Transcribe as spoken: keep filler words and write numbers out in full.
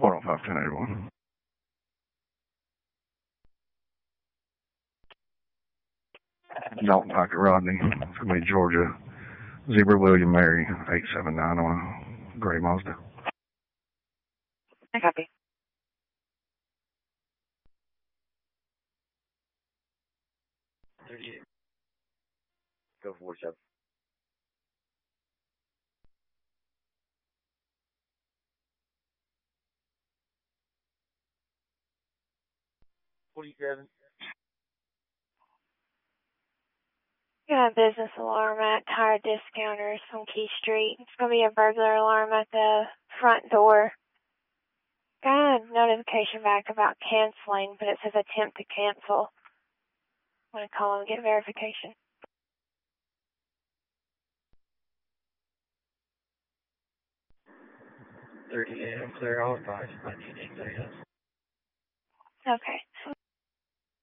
four oh five, ten eighty-one. Dalton Pocket Rodney. It's going to be Georgia. Zebra William Mary, eight seven nine on a gray Mazda. I copy. thirty-eight. Go forty-seven. forty-seven. Got a business alarm at Tire Discounters on Key Street. It's going to be a burglar alarm at the front door. Got a notification back about canceling, but it says attempt to cancel. I'm going to call and get verification. thirty-eight. I'm clear. I'll advise. I need eight thirty. Okay.